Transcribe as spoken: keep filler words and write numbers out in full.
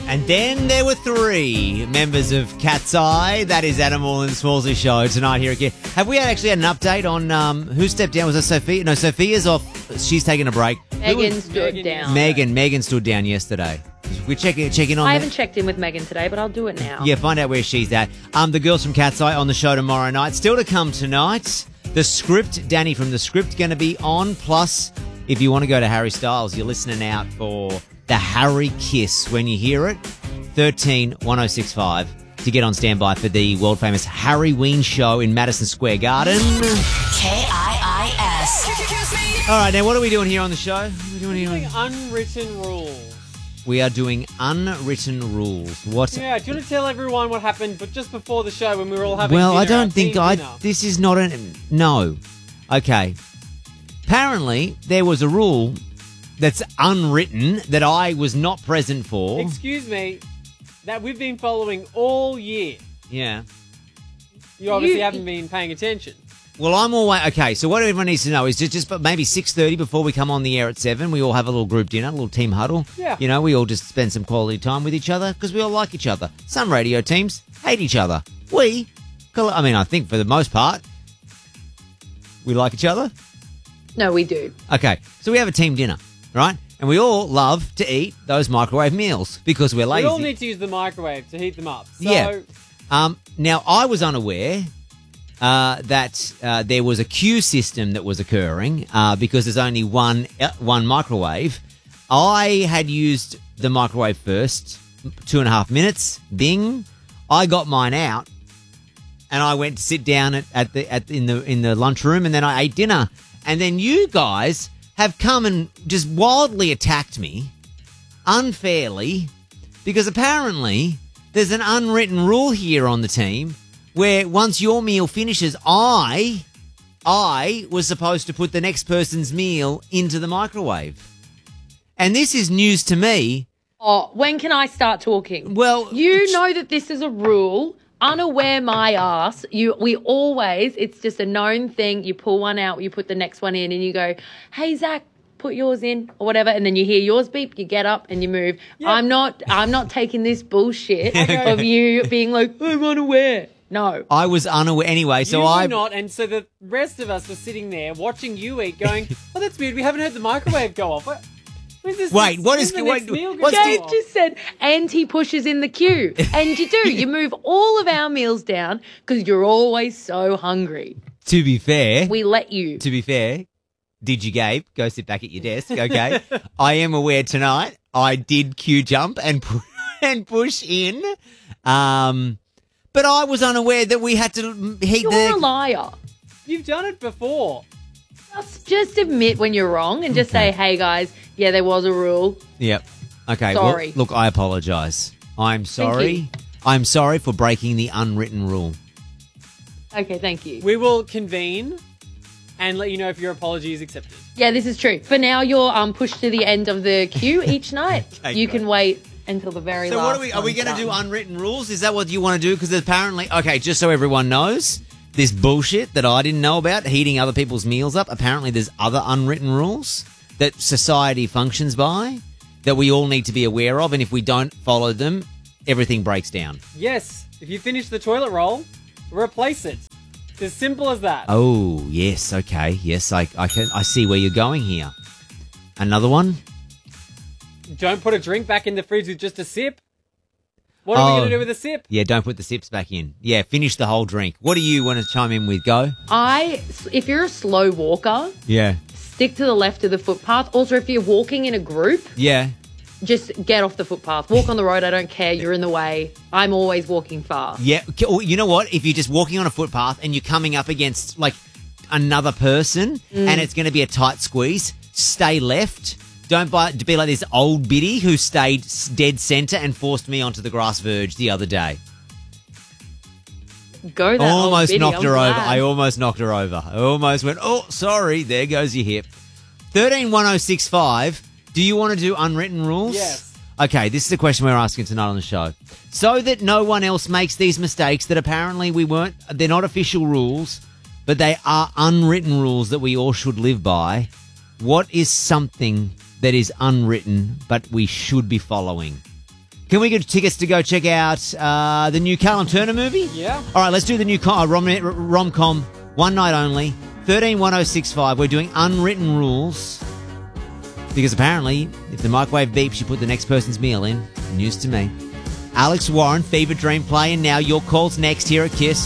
And then there were three members of Cat's Eye. That is Animal and Smallsy show tonight here again. Have we had actually had an update on um, who stepped down? Was it Sophia? No, Sophia's off. She's taking a break. Megan stood down. Megan. Megan stood down yesterday. We're checking checking on I that. haven't checked in with Megan today, but I'll do it now. Yeah, find out where she's at. Um, the girls from Cat's Eye on the show tomorrow night. Still to come tonight. The Script, Danny from The Script, going to be on. Plus, if you want to go to Harry Styles, you're listening out for the Harry Kiss. When you hear it, thirteen one oh six five to get on standby for the world famous Harry Ween show in Madison Square Garden. K I I S. All right, now what are we doing here on the show? What are we doing here? Doing unwritten rules. We are doing unwritten rules. What? Yeah, do you want to tell everyone what happened but just before the show when we were all having Well, dinner, I don't our think team I. dinner? This is not a no. Okay. Apparently, there was a rule that's unwritten that I was not present for. Excuse me, that we've been following all year. Yeah. You obviously You- haven't been paying attention. Well, I'm always okay. So what everyone needs to know is just, just but maybe six thirty before we come on the air at seven. We all have a little group dinner, a little team huddle. Yeah. You know, we all just spend some quality time with each other because we all like each other. Some radio teams hate each other. We, I mean, I think for the most part, we like each other. No, we do. Okay, so we have a team dinner, right? And we all love to eat those microwave meals because we're lazy. We all need to use the microwave to heat them up. So, Yeah. Um, now, I was unaware uh, that uh, there was a queue system that was occurring uh, because there's only one uh, one microwave. I had used the microwave first, two and a half minutes. Bing, I got mine out, and I went to sit down at, at the at in the in the lunchroom, and then I ate dinner. And then you guys have come and just wildly attacked me unfairly because apparently there's an unwritten rule here on the team where once your meal finishes, I, I was supposed to put the next person's meal into the microwave. And this is news to me. Oh, when can I start talking? Well, You know that this is a rule. Unaware my ass. You, we always, it's just a known thing. You pull one out, you put the next one in, and you go, hey, Zach, put yours in or whatever. And then you hear yours beep, you get up and you move. Yeah. I'm not, I'm not taking this bullshit of you being like, I'm unaware. No. I was unaware anyway, so you were I... not, and so the rest of us were sitting there watching you eat, going, "Oh, that's weird. We haven't heard the microwave go off." What? Where's this? Wait, what when's is- the wait, next meal what's gonna Dave go off? just said, and he pushes in the queue. And you do. You move all of our meals down because you're always so hungry. To be fair... We let you. To be fair, did you, Gabe? Go sit back at your desk, okay? I am aware tonight I did queue jump and pu- and push in, um, but I was unaware that we had to heat You're the. a liar. You've done it before. Just, just admit when you're wrong and just Okay. say, hey, guys, yeah, there was a rule. Yep. Okay. Sorry. Well, look, I apologise. I'm sorry. you. I'm sorry for breaking the unwritten rule. Okay, thank you. We will convene and let you know if your apology is accepted. Yeah, this is true. For now, you're um, pushed to the end of the queue each night. Okay, you great. can wait until the very So last what are we? Are we one's going to do done. unwritten rules? Is that what you want to do? Because apparently, okay, just so everyone knows, this bullshit that I didn't know about, heating other people's meals up. Apparently, there's other unwritten rules that society functions by that we all need to be aware of, and if we don't follow them, everything breaks down. Yes, if you finish the toilet roll, replace it. It's as simple as that. Oh yes, okay, yes, I I can I see where you're going here. Another one. Don't put a drink back in the fridge with just a sip. What are Oh. we going to do with a sip? Yeah, don't put the sips back in. Yeah, finish the whole drink. What do you want to chime in with? Go. I, if you're a slow walker, Yeah. stick to the left of the footpath. Also, if you're walking in a group, Yeah. just get off the footpath. Walk on the road. I don't care. You're in the way. I'm always walking fast. Yeah, k- oh, you know what? If you're just walking on a footpath and you're coming up against like another person and it's going to be a tight squeeze, stay left. Don't buy, be like this old biddy who stayed s- dead centre and forced me onto the grass verge the other day. Go that old Almost biddy, knocked I'm her over. glad. I almost knocked her over. I almost went, oh, sorry, there goes your hip. thirteen one oh six five, do you want to do unwritten rules? Yes. Okay, this is the question we're asking tonight on the show. So that no one else makes these mistakes that apparently we weren't, they're not official rules, but they are unwritten rules that we all should live by. What is something that is unwritten but we should be following? Can we get tickets to go check out uh, the new Callum Turner movie? Yeah. All right, let's do the new com- uh, rom- rom-com, one night only, thirteen one oh six five. We're doing unwritten rules because apparently if the microwave beeps, you put the next person's meal in. News to me. Alex Warren, Fever Dream playing now. Your call's next here at Kiss.